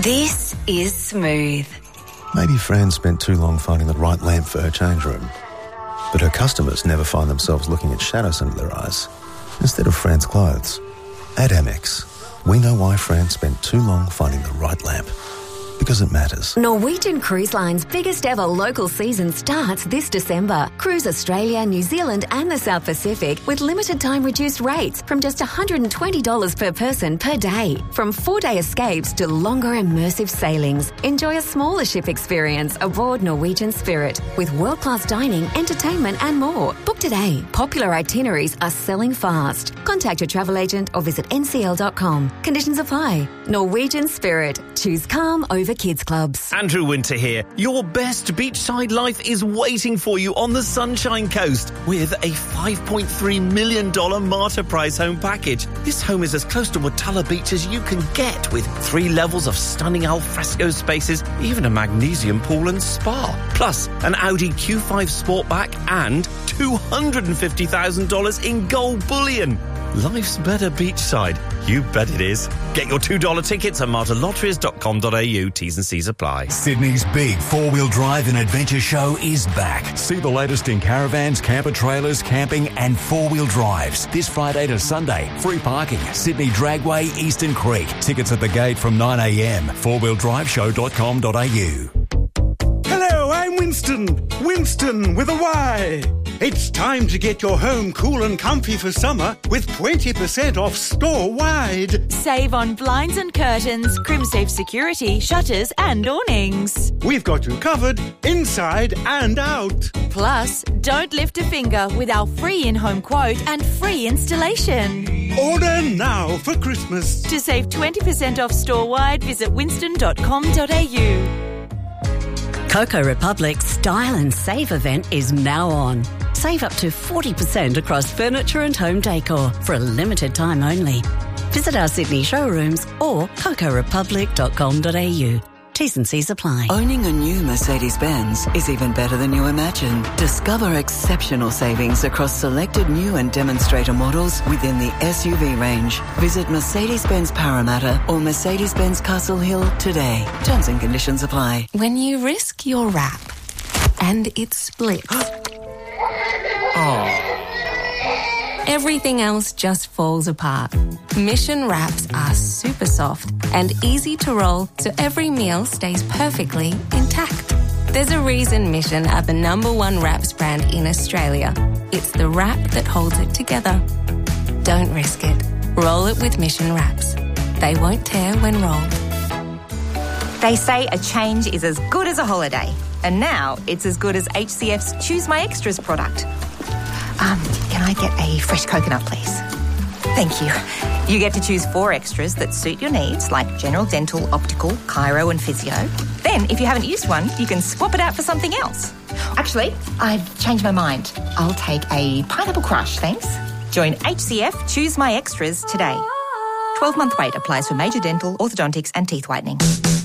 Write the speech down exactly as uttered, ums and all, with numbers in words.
This is Smooth. Maybe Fran spent too long finding the right lamp for her change room. But her customers never find themselves looking at shadows under their eyes instead of Fran's clothes. At Amex, we know why Fran spent too long finding the right lamp. Because it matters. Norwegian Cruise Line's biggest ever local season starts this December. Cruise Australia, New Zealand and the South Pacific with limited time reduced rates from just one hundred twenty dollars per person per day. From four-day escapes to longer immersive sailings. Enjoy a smaller ship experience aboard Norwegian Spirit with world-class dining, entertainment and more. Book today. Popular itineraries are selling fast. Contact your travel agent or visit n c l dot com. Conditions apply. Norwegian Spirit. Choose calm over kids clubs. Andrew Winter here. Your best beachside life is waiting for you on the Sunshine Coast with a five point three million dollars Marta Price home package. This home is as close to Watala Beach as you can get with three levels of stunning alfresco spaces, even a magnesium pool and spa. Plus, an Audi Q five Sportback and two hundred fifty thousand dollars in gold bullion. Life's better beachside. You bet it is. Get your two dollar tickets at marta lotteries dot com dot a u. T's and C's apply. Sydney's big four-wheel drive and adventure show is back. See the latest in caravans, camper trailers, camping and four-wheel drives. This Friday to Sunday. Free parking. Sydney Dragway, Eastern Creek. Tickets at the gate from nine a m. four wheel drive show dot com dot a u. Hello, I'm Winston. Winston with a Y. It's time to get your home cool and comfy for summer with twenty percent off store-wide. Save on blinds and curtains, CrimSafe security, shutters and awnings. We've got you covered inside and out. Plus, don't lift a finger with our free in-home quote and free installation. Order now for Christmas. To save twenty percent off store-wide, visit winston dot com dot a u. Coco Republic's Style and Save event is now on. Save up to forty percent across furniture and home decor for a limited time only. Visit our Sydney showrooms or coco republic dot com dot a u. T's and C's apply. Owning a new Mercedes-Benz is even better than you imagined. Discover exceptional savings across selected new and demonstrator models within the S U V range. Visit Mercedes-Benz Parramatta or Mercedes-Benz Castle Hill today. Terms and conditions apply. When you risk your wrap and it splits, Oh. everything else just falls apart. Mission wraps are super soft and easy to roll so every meal stays perfectly intact. There's a reason Mission are the number one wraps brand in Australia. It's the wrap that holds it together. Don't risk it. Roll it with Mission wraps. They won't tear when rolled. They say a change is as good as a holiday. And now it's as good as H C F's Choose My Extras product. Um, can I get a fresh coconut, please? Thank you. You get to choose four extras that suit your needs, like general dental, optical, chiro and physio. Then, if you haven't used one, you can swap it out for something else. Actually, I've changed my mind. I'll take a pineapple crush, thanks. Join H C F Choose My Extras today. twelve-month wait applies for major dental, orthodontics and teeth whitening.